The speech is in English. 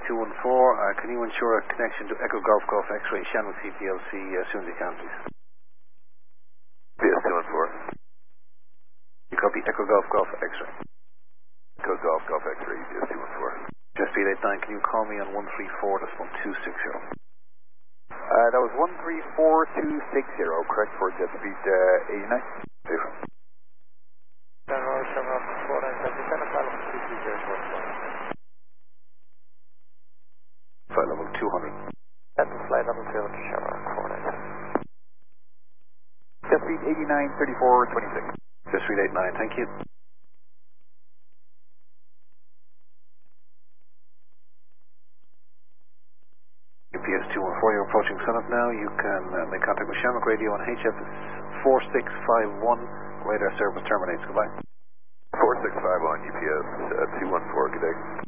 214, can you ensure a connection to Echo Golf Golf X-Ray Shannon CPLC as soon as you can, please? PS 214. You copy Echo Golf Golf X-Ray. Echo Golf Golf X-Ray, PS 214. Just 389, can you call me on 134.260? That was 134.260, correct, for jet speed 89? Different. Flight level 200. That's flight level 200 to Shamrock, coordinate. Jet speed 89, 34, 26. Just 389, thank you. UPS 214, you're approaching sunup now. You can make contact with Shamrock Radio on HF 4651. Radar service terminates. Goodbye. 4651 UPS 214, good day.